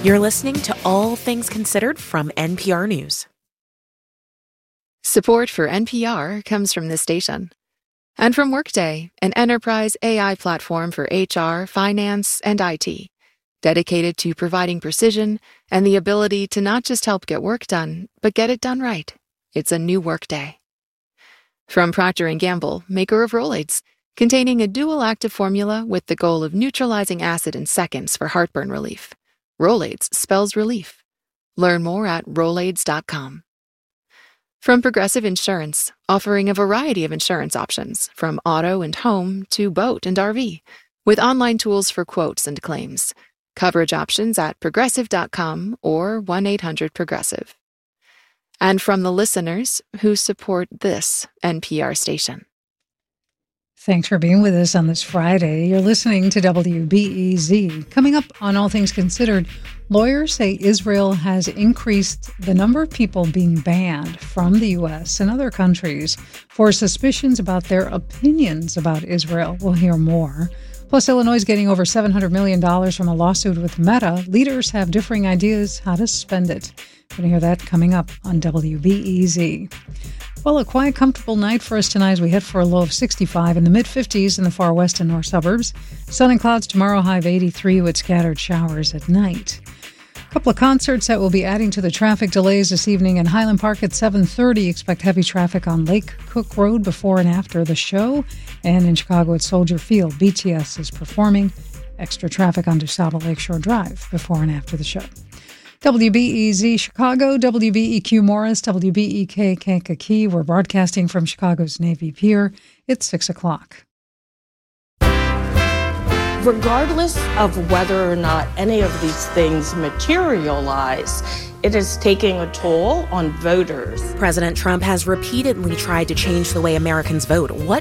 You're listening to All Things Considered from NPR News. Support for NPR comes from this station. And from Workday, an enterprise AI platform for HR, finance, and IT, dedicated to providing precision and the ability to not just help get work done, but get it done right. It's a new Workday. From Procter & Gamble, maker of Rolaids, containing a dual active formula with the goal of neutralizing acid in seconds for heartburn relief. Rolaids spells relief. Learn more at Rolaids.com. From Progressive Insurance, offering a variety of insurance options, from auto and home to boat and RV, with online tools for quotes and claims. Coverage options at Progressive.com or 1-800-PROGRESSIVE. And from the listeners who support this NPR station. Thanks for being with us on this Friday. You're listening to WBEZ. Coming up on All Things Considered, lawyers say Israel has increased the number of people being banned from the U.S. and other countries for suspicions about their opinions about Israel. We'll hear more. Plus, Illinois is getting over $700 million from a lawsuit with Meta. Leaders have differing ideas how to spend it. We're going to hear that coming up on WBEZ. Well, a quiet, comfortable night for us tonight as we head for a low of 65 in the mid-50s in the far west and north suburbs. Sun and clouds tomorrow, high of 83 with scattered showers at night. A couple of concerts that will be adding to the traffic delays this evening. In Highland Park at 7:30, expect heavy traffic on Lake Cook Road before and after the show. And in Chicago at Soldier Field, BTS is performing. Extra traffic on DuSable Lakeshore Drive before and after the show. WBEZ Chicago, WBEQ Morris, WBEK Kankakee. We're broadcasting from Chicago's Navy Pier. It's 6 o'clock. Regardless of whether or not any of these things materialize, it is taking a toll on voters. President Trump has repeatedly tried to change the way Americans vote. What